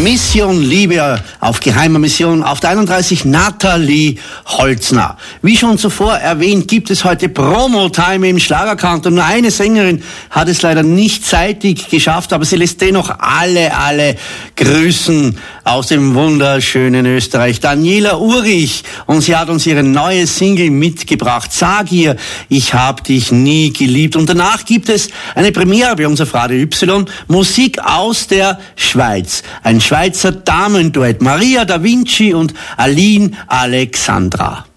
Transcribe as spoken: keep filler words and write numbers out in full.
Mission Liebe auf geheimer Mission auf der einunddreißig Nathalie Holzner. Wie schon zuvor erwähnt, gibt es heute Promo-Time im Schlagerkanton. Nur eine Sängerin hat es leider nicht zeitig geschafft, aber sie lässt dennoch alle, alle grüßen aus dem wunderschönen Österreich. Daniela Urich, und sie hat uns ihre neue Single mitgebracht. Sag ihr, ich hab dich nie geliebt. Und danach gibt es eine Premiere bei uns auf Radio Y. Musik aus der Schweiz. Ein Schweizer Damenduett. Maria da Vinci und Aline Alexandra.